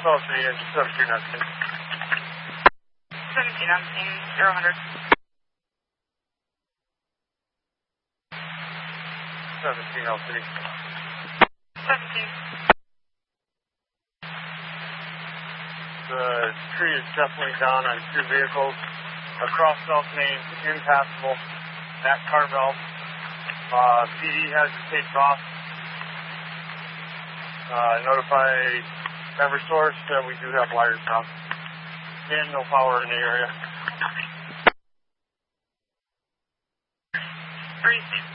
South City, engine 1719. 1719, 000. 17 L City. 17. The tree is definitely down on 2 vehicles. Across South Main, impassable. That car valve. PD has to take off. Notify Eversource that we do have wires down. And no power in the area. 36.